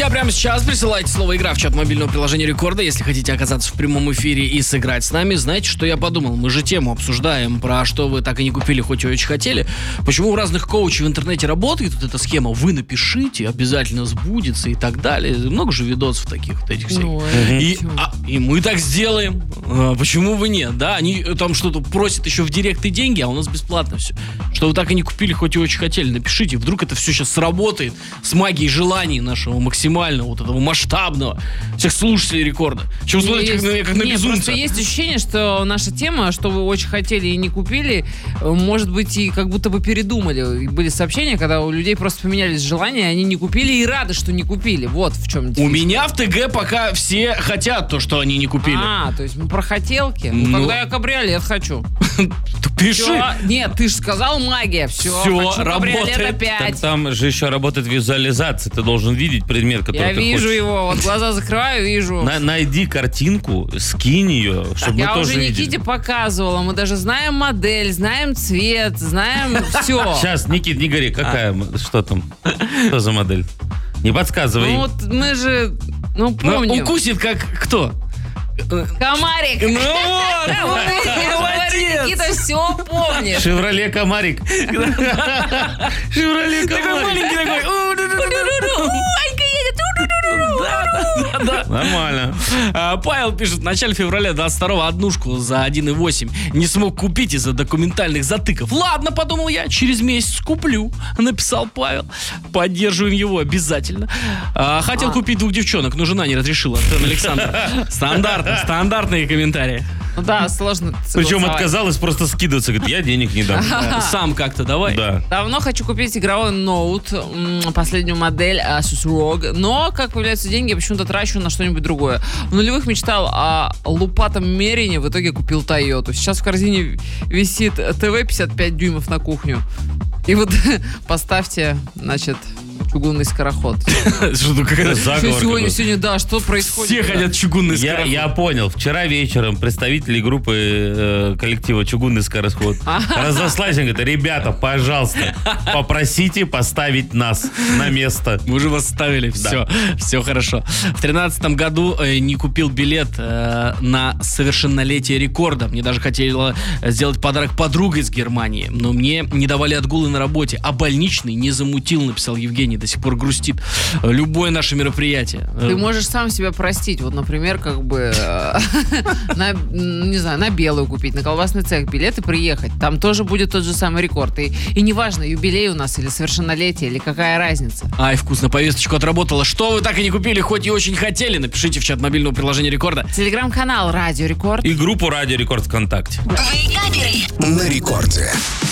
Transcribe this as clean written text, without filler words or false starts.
друзья, прямо сейчас присылайте слово «Игра» в чат мобильного приложения Рекорда. Если хотите оказаться в прямом эфире и сыграть с нами, знаете, что я подумал? Мы же тему обсуждаем, про что вы так и не купили, хоть и очень хотели. Почему у разных коучей в интернете работает вот эта схема? Вы напишите, обязательно сбудется и так далее. Много же видосов таких вот этих всяких. И мы так сделаем. Почему бы нет? Да, они там что-то просят еще в директ и деньги, а у нас бесплатно все. Что вы так и не купили, хоть и очень хотели. Напишите, вдруг это все сейчас сработает с магией желаний нашего максимального, вот этого масштабного, всех слушателей Рекорда. Чего смотрите, как на безумца? Просто есть ощущение, что наша тема, что вы очень хотели и не купили, может быть, и как будто бы передумали. Были сообщения, когда у людей просто поменялись желания, они не купили и рады, что не купили. Вот в чем дело. У меня в ТГ пока все хотят то, что они не купили. То есть мы про хотелки? Когда я кабриолет хочу. Пиши. Все. Нет, ты же сказал магия. Все, хочу кабриолет опять. Так там же еще работает визуализация. Ты должен видеть предмет, который я ты вижу хочешь. его, вот глаза закрываю, вижу. Найди картинку, скинь ее, чтобы я мы тоже уже видели. Никите показывала, мы даже знаем модель, знаем цвет, знаем все. Сейчас, Никит, не говори, какая, что там, что за модель? Не подсказывай. Ну вот мы же, помним. Укусит как кто? Комарик. Ну вот, молодец. Никита все помнит. Шевроле Комарик. Шевроле Такой Комарик. маленький такой. Анька едет. Да. Нормально. Павел пишет, в начале февраля 22-го однушку за 1,8 не смог купить из-за документальных затыков. Ладно, подумал я, через месяц куплю, написал Павел. Поддерживаем его обязательно. Хотел купить 2 девчонок, но жена не разрешила. Антон Александр. Стандартные комментарии. Ну да, сложно. Причем отказалась просто скидываться. Говорит, я денег не дам. Сам как-то давай. Да. Давно хочу купить игровой ноут, последнюю модель Asus ROG, но, как появляются деньги, я почему-то трачу на что-нибудь другое. В нулевых мечтал о лупатом мерине, в итоге купил Toyota. Сейчас в корзине висит ТВ 55 дюймов на кухню. И вот поставьте, значит, чугунный скороход. Что какая-то Заговор. Сегодня, да, что происходит? Все хотят чугунный скороход. Я понял. Вчера вечером представители группы коллектива «Чугунный скороход» разослались, они говорят, ребята, пожалуйста, попросите поставить нас на место. Мы уже вас ставили, все хорошо. В 2013 году не купил билет на совершеннолетие Рекорда. Мне даже хотела сделать подарок подруга из Германии, но мне не давали отгулы на работе, а больничный не замутил, написал Евгений, до сих пор грустит. Любое наше мероприятие. Ты можешь сам себя простить. Вот, например, как бы на белую купить, на колбасный цех билет и приехать. Там тоже будет тот же самый Рекорд. И неважно, юбилей у нас или совершеннолетие, или какая разница. Ай, вкусно, повесточку отработала. Что вы так и не купили, хоть и очень хотели? Напишите в чат мобильного приложения Рекорда. Телеграм-канал Радио Рекорд. И группу Радио Рекорд ВКонтакте. На Рекорде.